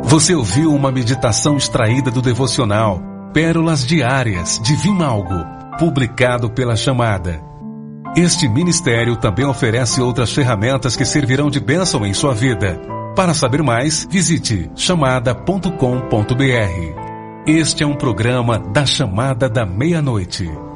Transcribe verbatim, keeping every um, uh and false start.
Você ouviu uma meditação extraída do devocional Pérolas Diárias de Vimalgo, publicado pela Chamada. Este ministério também oferece outras ferramentas que servirão de bênção em sua vida. Para saber mais, visite chamada ponto com ponto br. Este é um programa da Chamada da Meia-Noite.